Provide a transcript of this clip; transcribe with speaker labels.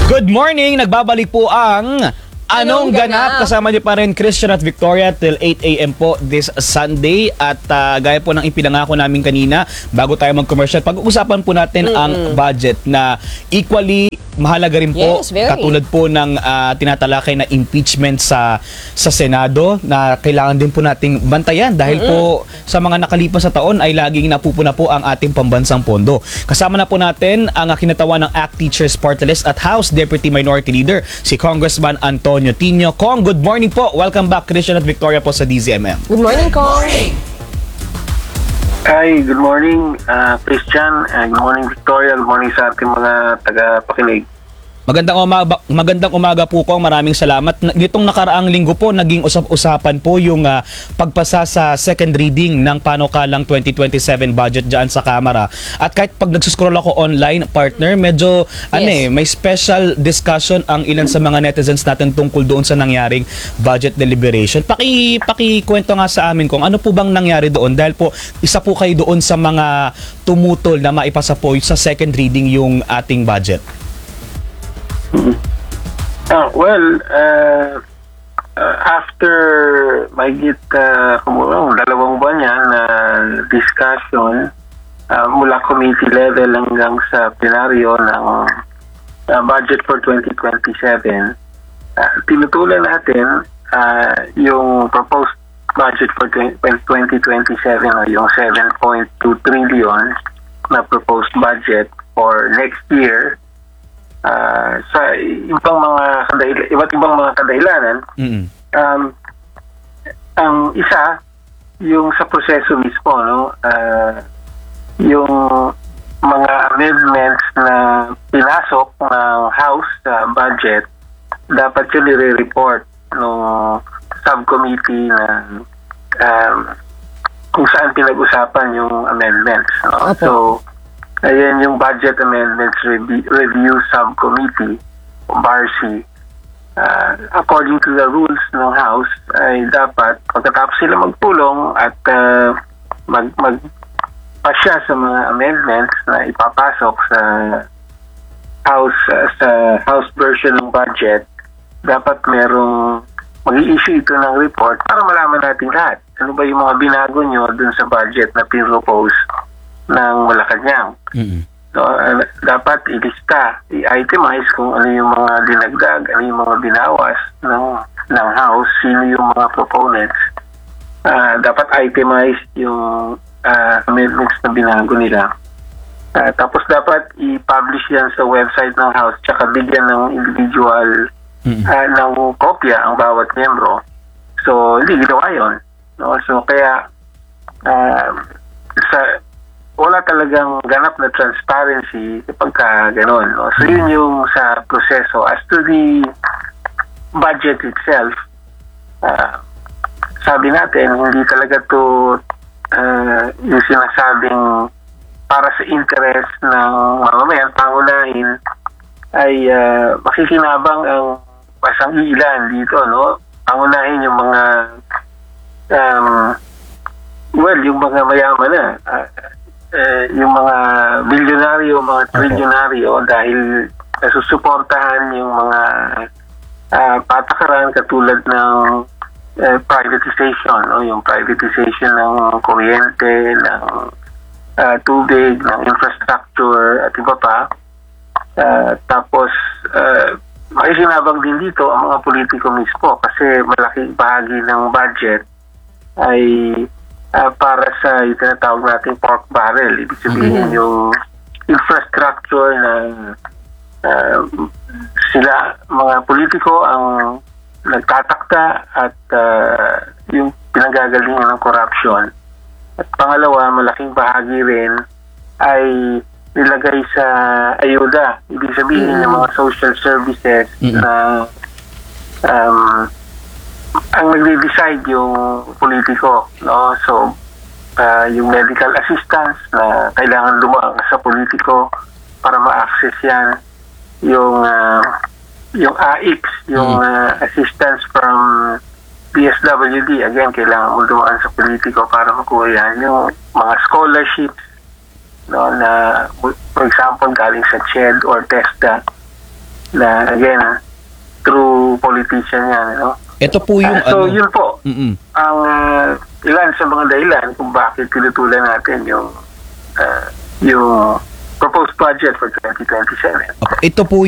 Speaker 1: Good morning! Nagbabalik po ang Anong Ganap? Kasama niyo pa rin Christian at Victoria till 8 a.m. po this Sunday. At gaya po ng ipinangako namin kanina, bago tayo mag-commercial, pag-uusapan po natin ang budget na equally mahalaga rin po, katulad po ng tinatalakay na impeachment sa Senado na kailangan din po nating bantayan dahil po sa mga nakalipas sa taon ay laging napupuna po ang ating pambansang pondo. Kasama na po natin ang kinatawan ng ACT Teachers Party List at House Deputy Minority Leader, si Congressman Antonio Tino. Kong, good morning po. Welcome back, Christian at Victoria po sa DZMM.
Speaker 2: Good morning, Kong.
Speaker 3: Hi, good morning, Christian. Good morning, Victoria. Good morning sa ating mga taga-pakinig.
Speaker 1: Magandang umaga po, Kong. Maraming salamat. Nitong nakaraang linggo po, naging usap-usapan po yung pagpasa sa second reading ng panukalang 2027 budget dyan sa Kamara. At kahit pag nagsuscroll ako online, partner, medyo may special discussion ang ilan sa mga netizens natin tungkol doon sa nangyaring budget deliberation. Pakikwento nga sa amin, Kong, ano po bang nangyari doon? Dahil po, isa po kayo doon sa mga tumutol na maipasa po sa second reading yung ating budget.
Speaker 3: After mahigit dalawang buwan yan na discussion mula committee level hanggang sa plenaryo ng budget for 2027, tinutulan natin yung proposed budget for 2027 o yung 7.2 trillion na proposed budget for next year. Sa iba't ibang mga kadahilanan. Ang isa, yung sa proseso mismo, yung mga amendments na pinasok ng House budget, dapat yun i-report ng subcommittee na kung saan pinag-usapan yung amendments. So, ayan yung Budget Amendments Review Subcommittee, BARC. According to the rules ng House, ay dapat pagkatapos sila magpulong at magpasya sa mga amendments na ipapasok sa House version ng budget, dapat merong mag-i-issue ito ng report para malaman natin lahat. Ano ba yung mga binago nyo dun sa budget na pinropose ng Malacanang. So, dapat ilista, i-itemize kung ano yung mga dinagdag, ano yung mga binawas ng House, sino yung mga proponents. Dapat itemize yung amendments na binago nila. Tapos dapat i-publish yan sa website ng House, tsaka bigyan ng individual ng kopya ang bawat membro. So, hindi ginawa yun. So, kaya wala talagang ganap na transparency kapag gano'n. So, yun yung sa proseso. As to the budget itself, sabi natin, hindi talaga to yung sinasabing para sa interest ng mamamayan, pangunahin, ay makikinabang ang pasang ilan dito, Pangunahin yung mga yung mga mayaman na. Yung mga bilyonaryo, mga trilyonaryo dahil nasusuportahan yung mga patakaran katulad ng privatization, yung privatization ng kuryente, ng tubig, ng infrastructure at iba pa. Tapos makikinabang din dito ang mga politiko mismo kasi malaking bahagi ng budget ay para sa itinatawag nating pork barrel. Ibig sabihin yung infrastructure na sila, mga politiko, ang nagtatakda at yung pinanggagalingan ng corruption. At pangalawa, malaking bahagi rin ay nilagay sa ayuda. Ibig sabihin yung mga social services na ang nagde-decide yung politiko, So, yung medical assistance na kailangan lumaan sa politiko para ma-access yan, yung AIX, yung assistance from DSWD, again, kailangan mo dumaan sa politiko para makuha yan, yung mga scholarships, na, for example, galing sa CHED or TESDA, na again, true politician yan, no?
Speaker 1: Ito po yung
Speaker 3: So, yun po,
Speaker 1: Mm-mm.
Speaker 3: ang ilan sa mga dahilan kung bakit tinutulan natin yung proposed budget for 2027.
Speaker 1: Ito po